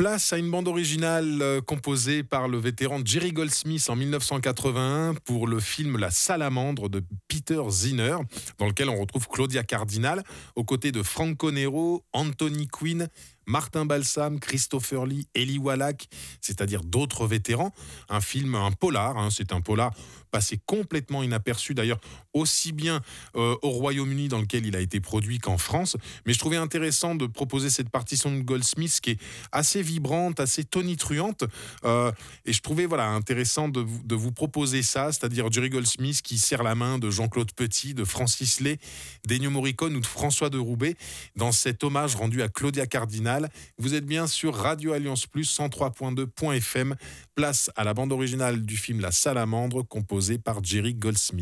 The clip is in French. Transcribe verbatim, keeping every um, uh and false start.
Place à une bande originale euh, composée par le vétéran Jerry Goldsmith en dix-neuf cent quatre-vingt-un pour le film La Salamandre de Peter Zinner, dans lequel on retrouve Claudia Cardinal aux côtés de Franco Nero, Anthony Quinn, Martin Balsam, Christopher Lee, Eli Wallach, c'est-à-dire d'autres vétérans. Un film, un polar, hein, c'est un polar passé complètement inaperçu d'ailleurs, aussi bien euh, au Royaume-Uni dans lequel il a été produit qu'en France. Mais je trouvais intéressant de proposer cette partition de Goldsmith qui est assez vibrante, assez tonitruante. Euh, et je trouvais voilà, intéressant de vous, de vous proposer ça, c'est-à-dire Jerry Goldsmith qui serre la main de Jean-Claude Petit, de Francis Lay, d'Ennio Morricone ou de François de Roubaix dans cet hommage rendu à Claudia Cardinal. Vous êtes bien sur Radio Alliance Plus, cent trois point deux F M. Place à la bande originale du film La Salamandre, composée par Jerry Goldsmith.